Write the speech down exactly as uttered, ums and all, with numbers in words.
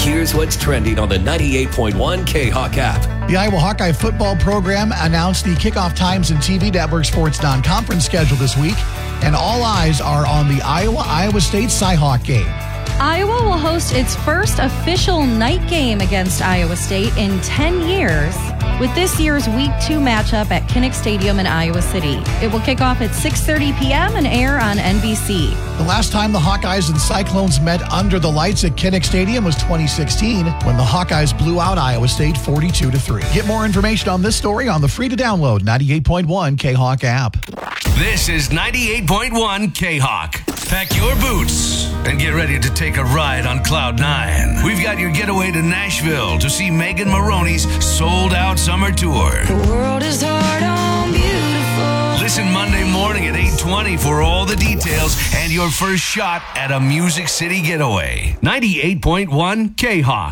Here's what's trending on the ninety-eight point one K-Hawk app. The Iowa Hawkeye football program announced the kickoff times and T V Network Sports non-conference schedule this week, and all eyes are on the Iowa-Iowa State Cyhawk game. Iowa will host its first official night game against Iowa State in ten years with this year's Week two matchup at Kinnick Stadium in Iowa City. It will kick off at six thirty p.m. and air on N B C. The last time the Hawkeyes and Cyclones met under the lights at Kinnick Stadium was twenty sixteen, when the Hawkeyes blew out Iowa State forty-two to three. Get more information on this story on the free-to-download ninety-eight point one K-Hawk app. This is ninety-eight point one K-Hawk. Pack your boots and get ready to take a ride on Cloud nine. We've got your getaway to Nashville to see Megan Maroney's sold-out summer tour. The world is hard on beautiful. Listen Monday morning at eight twenty for all the details and your first shot at a Music City getaway. ninety-eight point one K-Hawk.